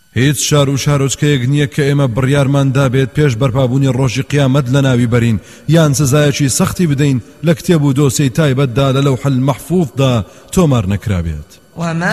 هیچ شار و شارۆچکەیەک نییە کە ئێمە بڕیارمان دابێت پێش بەرپابوونی ڕۆژی قیامەت لە ناوی بەرین یان سزایەکی سەختی بدەین لە کتێب و دۆسەی تایبەتدا لە لەوح المەحفوظدا تۆمار نەکرابێت.